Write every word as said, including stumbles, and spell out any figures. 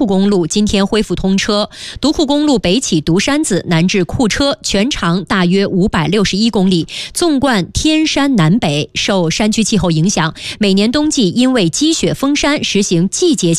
库公路今天恢复通车。独库公路北起独山子，南至库车，全长大约五百六十一公里，纵贯天山南北。受山区气候影响，每年冬季因为积雪封山，实行季节